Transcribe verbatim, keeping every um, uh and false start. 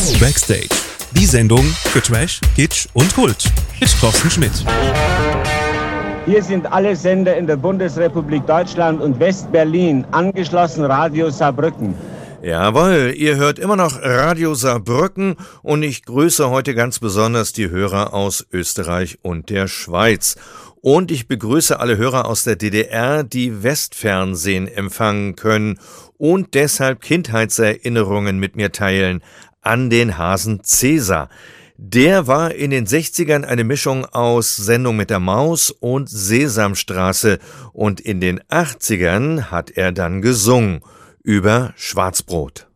Backstage, die Sendung für Trash, Kitsch und Kult mit Thorsten Schmidt. Hier sind alle Sender in der Bundesrepublik Deutschland und West-Berlin, angeschlossen Radio Saarbrücken. Jawohl, ihr hört immer noch Radio Saarbrücken und ich grüße heute ganz besonders die Hörer aus Österreich und der Schweiz. Und ich begrüße alle Hörer aus der D D R, die Westfernsehen empfangen können und deshalb Kindheitserinnerungen mit mir teilen an den Hasen Cäsar. Der war in den sechzigern eine Mischung aus Sendung mit der Maus und Sesamstraße und in den achtzigern hat er dann gesungen über Schwarzbrot.